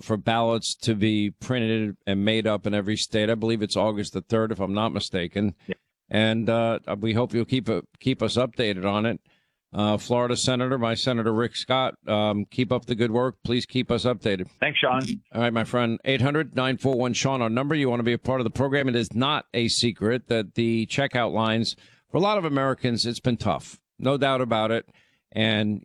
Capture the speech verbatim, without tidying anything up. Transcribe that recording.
for ballots to be printed and made up in every state. I believe it's August the third, if I'm not mistaken. Yeah. And uh, we hope you'll keep a, keep us updated on it. Uh, Florida Senator, my Senator Rick Scott, um, keep up the good work. Please keep us updated. Thanks, Sean. All right, my friend, eight hundred nine four one Sean, our number. You want to be a part of the program. It is not a secret that the checkout lines, for a lot of Americans, it's been tough. No doubt about it. And